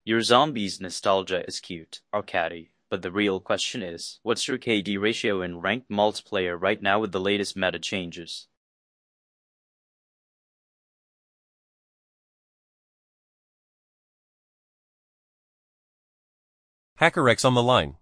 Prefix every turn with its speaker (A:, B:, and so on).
A: Your zombies nostalgia is cute, Arcady, but the real question is, what's your KD ratio in ranked multiplayer right now with the latest meta changes?
B: HackerX on the line.